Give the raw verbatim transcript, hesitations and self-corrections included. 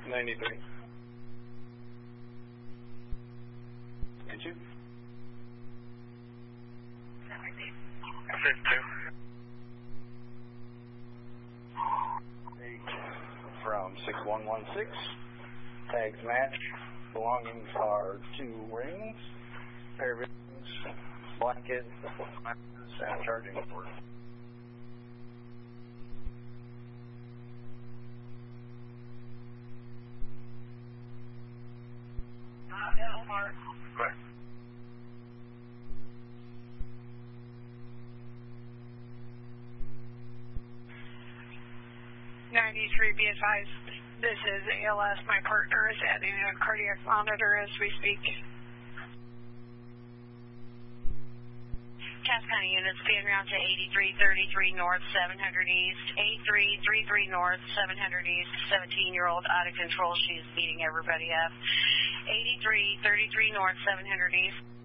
ninety-three. And you? fifty-two. Eight from six one one six. Tags match. Belongings are two rings, pair of rings, blanket, and charging cord. Right. ninety-three, be advised, this is A L S. My partner is adding a cardiac monitor as we speak. Cass County units being route to eighty-three thirty-three North, seven hundred East, eighty-three thirty-three North, seven hundred East, seventeen-year-old out of control. She's beating everybody up. eighty-three thirty-three North, seven hundred East.